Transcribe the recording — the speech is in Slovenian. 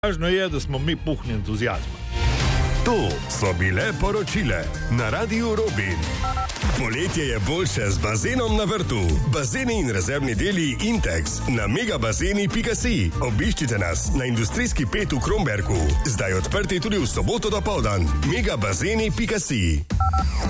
Važno je, da smo mi puhni entuzijazma. To so bile poročile na Radiu Robin. Poletje je boljše z bazenom na vrtu. Bazeni in rezervni deli Intex na megabazeni.si. Obiščite nas na industrijski 5 v Kromberku. Zdaj odprti tudi v soboto dopoldan. megabazeni.si.